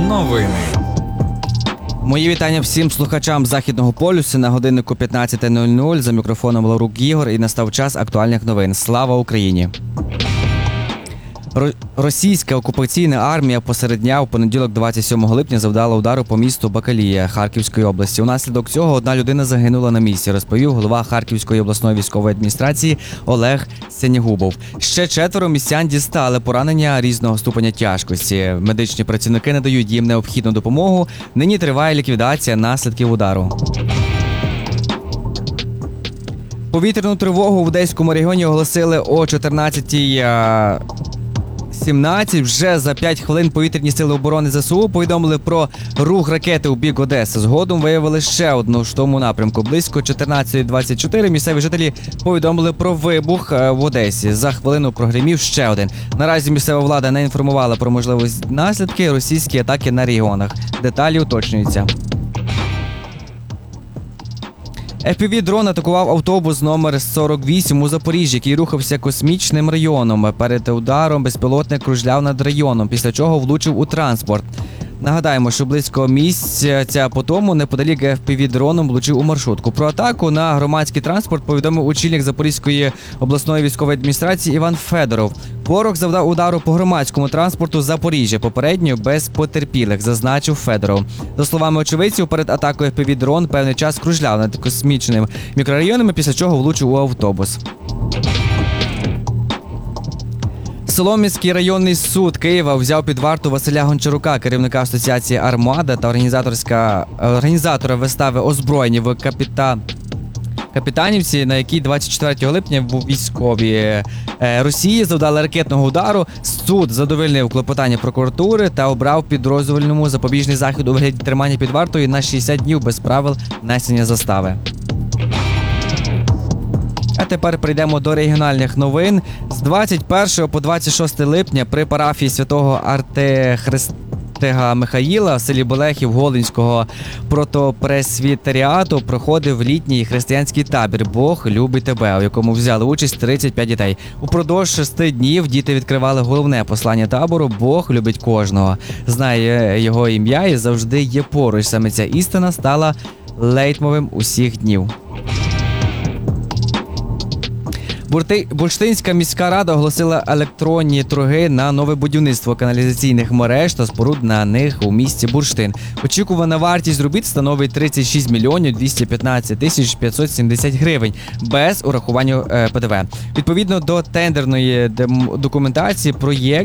Новини. Мої вітання всім слухачам Західного полюсу. На годиннику 15:00. За мікрофоном Ларук Ігор і настав час актуальних новин. Слава Україні! Російська окупаційна армія посеред дня у понеділок 27 липня завдала удару по місту Бакалія Харківської області. Унаслідок цього одна людина загинула на місці, розповів голова Харківської обласної військової адміністрації Олег Сенігубов. Ще 4 містян дістали поранення різного ступеня тяжкості. Медичні працівники надають їм необхідну допомогу. Нині триває ліквідація наслідків удару. Повітряну тривогу в Одеському регіоні оголосили о 14:17. Вже за 5 хвилин повітряні сили оборони ЗСУ повідомили про рух ракети у бік Одеси. Згодом виявили ще одну в тому напрямку. Близько 14:24 місцеві жителі повідомили про вибух в Одесі. За хвилину прогримів ще один. Наразі місцева влада не інформувала про можливість наслідки російські атаки на регіонах. Деталі уточнюються. FPV-дрон атакував автобус номер 48 у Запоріжжі, який рухався космічним районом. Перед ударом безпілотник кружляв над районом, після чого влучив у транспорт. Нагадаємо, що близько місяця по тому неподалік FPV-дроном влучив у маршрутку. Про атаку на громадський транспорт повідомив очільник Запорізької обласної військової адміністрації Іван Федоров. Ворог завдав удару по громадському транспорту Запоріжжя, попередньо без потерпілих, зазначив Федоров. За словами очевидців, перед атакою FPV-дрон певний час кружляв над космічними мікрорайонами, після чого влучив у автобус. Солом'янський районний суд Києва взяв під варту Василя Гончарука, керівника асоціації «Армада» та організатора вистави «Озброєні» в Капітанівці, на якій 24 липня в військовій Росії завдали ракетного удару. Суд задовольнив клопотання прокуратури та обрав підроздільному запобіжний захід у вигляді тримання під вартою на 60 днів без правил внесення застави. А тепер прийдемо до регіональних новин. З 21 по 26 липня при парафії святого Артехристега Михаїла в селі Болехів Голинського протопресвітеріату проходив літній християнський табір «Бог любить тебе», у якому взяли участь 35 дітей. Упродовж 6 днів діти відкривали головне послання табору «Бог любить кожного». Знає його ім'я і завжди є поруч. Саме ця істина стала лейтмотивом усіх днів. Бурштинська міська рада оголосила електронні торги на нове будівництво каналізаційних мереж та споруд на них у місті Бурштин. Очікувана вартість робіт становить 36 мільйонів 215 тисяч 570 гривень без урахування ПДВ. Відповідно до тендерної документації проєкт